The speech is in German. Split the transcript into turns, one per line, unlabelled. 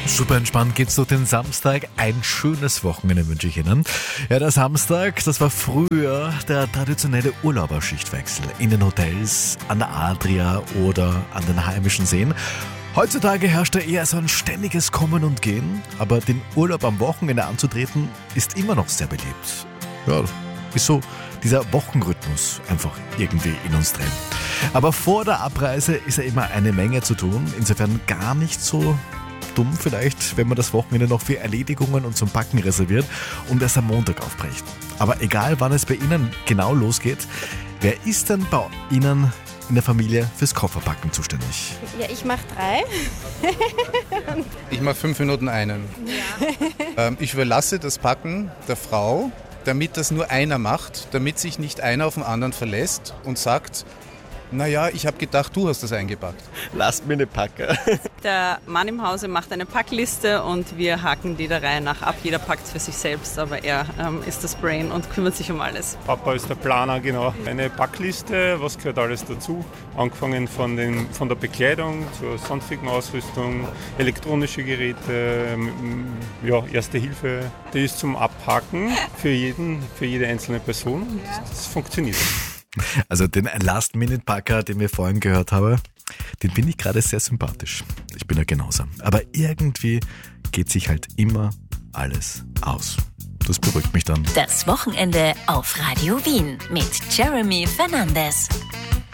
Super entspannt geht's durch den Samstag. Ein schönes Wochenende wünsche ich Ihnen. Ja, der Samstag, das war früher der traditionelle Urlauberschichtwechsel in den Hotels, an der Adria oder an den heimischen Seen. Heutzutage herrscht da eher so ein ständiges Kommen und Gehen, aber den Urlaub am Wochenende anzutreten, ist immer noch sehr beliebt. Ja, ist so dieser Wochenrhythmus einfach irgendwie in uns drin. Aber vor der Abreise ist ja immer eine Menge zu tun, insofern gar nicht so dumm vielleicht, wenn man das Wochenende noch für Erledigungen und zum Packen reserviert und erst am Montag aufbricht. Aber egal, wann es bei Ihnen genau losgeht, wer ist denn bei Ihnen in der Familie fürs Kofferpacken zuständig?
Ja, ich mache 3.
Ich mache 5 Minuten einen. Ja. Ich überlasse das Packen der Frau, damit das nur einer macht, damit sich nicht einer auf den anderen verlässt und sagt, naja, ich habe gedacht, du hast das eingepackt.
Last-Minute-Packer.
Der Mann im Hause macht eine Packliste und wir haken die der Reihe nach ab. Jeder packt für sich selbst, aber er ist das Brain und kümmert sich um alles.
Papa ist der Planer, genau. Eine Packliste, was gehört alles dazu? Angefangen von der Bekleidung zur sonstigen Ausrüstung, elektronische Geräte, Erste Hilfe. Die ist zum Abhaken für jede einzelne Person. Das funktioniert.
Also den Last-Minute-Packer, den wir vorhin gehört haben, den finde ich gerade sehr sympathisch. Ich bin ja genauso. Aber irgendwie geht sich halt immer alles aus. Das beruhigt mich dann.
Das Wochenende auf Radio Wien mit Jeremy Fernandes.